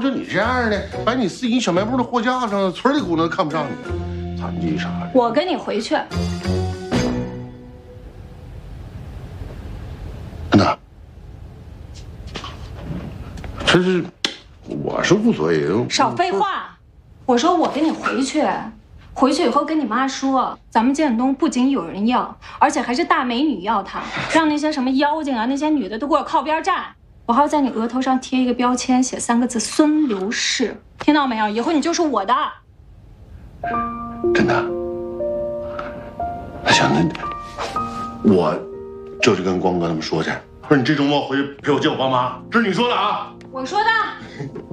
就你这样的，摆你4斤小卖部的货架上，村里姑娘看不上你，残疾啥的。 我跟你回去。 那，这是，我是无所谓。 少废话！我说我跟你回去。回去以后跟你妈说，咱们建东不仅有人要，而且还是大美女要他，让那些什么妖精啊，那些女的都给我靠边站。我还要在你额头上贴一个标签，写3个字“孙刘氏”，听到没有？以后你就是我的。 真的？那行，那我就去跟光哥他们说去。说你这周末回去陪我见我爸妈，这是你说的啊？ 我说的。